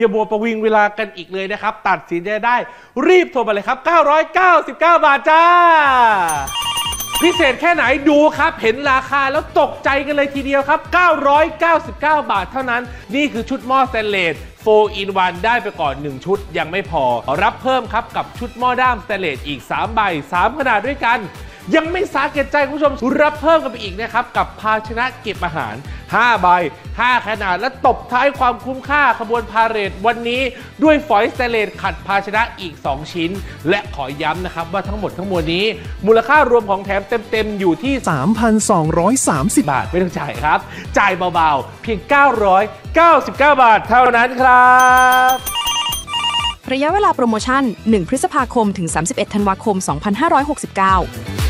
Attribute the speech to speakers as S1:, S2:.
S1: อย่าบัวประวิงเวลากันอีกเลยนะครับตัดสินใจได้รีบโทรมาเลยครับ999 บาทจ้าพิเศษแค่ไหนดูครับเห็นราคาแล้วตกใจกันเลยทีเดียวครับ999 บาทเท่านั้นนี่คือชุดหม้อสแตนเลส4 in 1ได้ไปก่อน1ชุดยังไม่พอรับเพิ่มครับกับชุดหม้อด้ามสแตนเลสอีก3ใบ3ขนาดด้วยกันยังไม่สาแก่ใจคุณผู้ชมรับเพิ่มกันไปอีกนะครับกับภาชนะเก็บอาหาร5ใบ5ขนาดและตบท้ายความคุ้มค่าขบวนพาเหรดวันนี้ด้วยฝอยสแตนเลสขัดภาชนะอีก2ชิ้นและขอย้ำนะครับว่าทั้งหมดทั้งมวลนี้มูลค่ารวมของแถมเต็มๆอยู่ที่ 3,230 บาทไม่ต้องจ่ายครับจ่ายเบาๆเพียง999 บาทเท่านั้นครับ
S2: ระยะเวลาโปรโมชั่น1 พฤษภาคมถึง31 ธันวาคม 2569